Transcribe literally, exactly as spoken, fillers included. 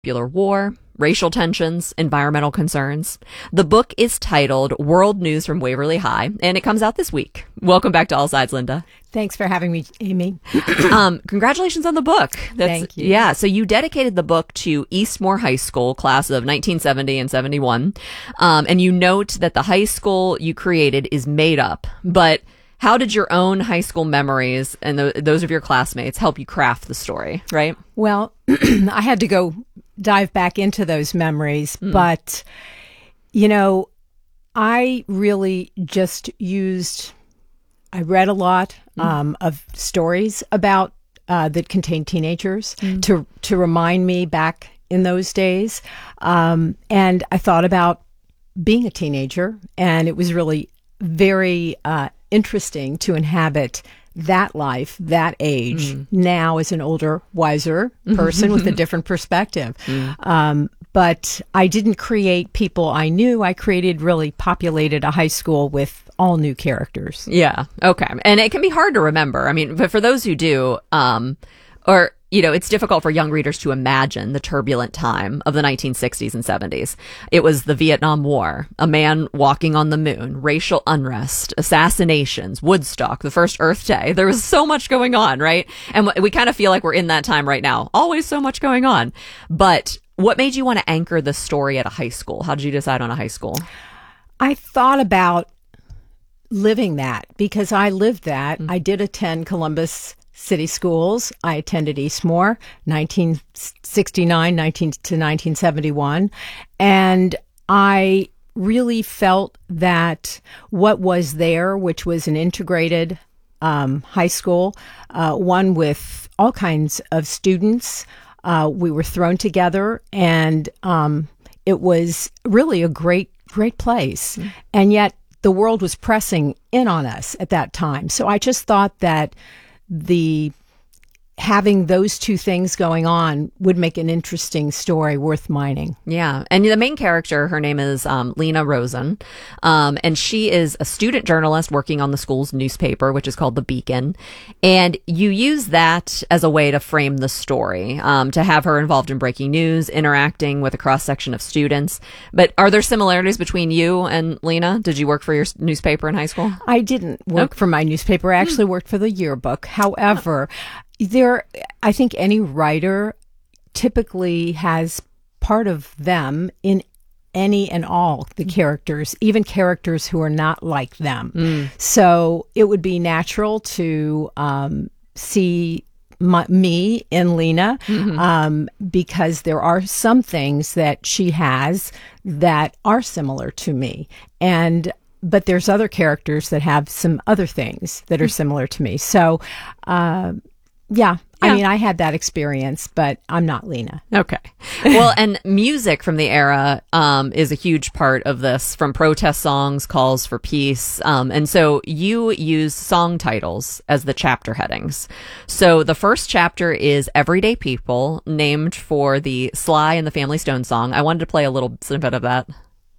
Nuclear war, racial tensions, environmental concerns. The book is titled World News from Waverly High, and it comes out this week. Welcome back to All Sides, Linda. Thanks for having me, Amy. um, congratulations on the book. That's, Thank you. Yeah, so you dedicated the book to Eastmoor High School, class of nineteen seventy and seventy-one, um, and you note that the high school you created is made up, but how did your own high school memories and th- those of your classmates help you craft the story, right? Well, I had to go dive back into those memories, mm. but, you know, I really just used, I read a lot mm. um, of stories about, uh, that contained teenagers mm. to, to remind me back in those days. Um, and I thought about being a teenager, and it was really very uh, interesting to inhabit that life, that age, mm. now as an older, wiser person with a different perspective. Mm. Um, but I didn't create people I knew. I created, really populated a high school with all new characters. Yeah. Okay. And it can be hard to remember. I mean, but for those who do, um, or, you know, it's difficult for young readers to imagine the turbulent time of the nineteen sixties and seventies. It was the Vietnam War, a man walking on the moon, racial unrest, assassinations, Woodstock, the first Earth Day. There was so much going on, right? And we kind of feel like we're in that time right now. Always so much going on. But what made you want to anchor the story at a high school? How did you decide on a high school? I thought about living that because I lived that. Mm-hmm. I did attend Columbus City Schools. I attended Eastmoor, nineteen sixty-nine nineteen to nineteen seventy-one. And I really felt that what was there, which was an integrated um, high school, uh, one with all kinds of students, uh, we were thrown together, and um, it was really a great, great place. Mm-hmm. And yet the world was pressing in on us at that time. So I just thought that the having those two things going on would make an interesting story worth mining. Yeah. And the main character, her name is um, Lena Rosen. Um, and she is a student journalist working on the school's newspaper, which is called The Beacon. And you use that as a way to frame the story, um, to have her involved in breaking news, interacting with a cross-section of students. But are there similarities between you and Lena? Did you work for your newspaper in high school? I didn't work oh. for my newspaper. I actually worked for the yearbook. However, There, I think any writer typically has part of them in any and all the characters, even characters who are not like them. Mm. So it would be natural to um, see my, me in Lena, mm-hmm. um, because there are some things that she has that are similar to me. And but there's other characters that have some other things that are similar to me. So, uh, Yeah. Yeah. I mean, I had that experience, but I'm not Lena. Okay. Well, and music from the era um, is a huge part of this, from protest songs, calls for peace. Um, and so you use song titles as the chapter headings. So the first chapter is Everyday People, named for the Sly and the Family Stone song. I wanted to play a little snippet of that.